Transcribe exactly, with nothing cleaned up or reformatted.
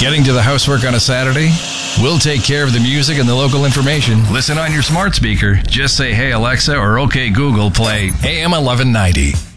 Getting to the housework on a Saturday? We'll take care of the music and the local information. Listen on your smart speaker. Just say, "Hey Alexa," or "Okay Google, play A M eleven ninety."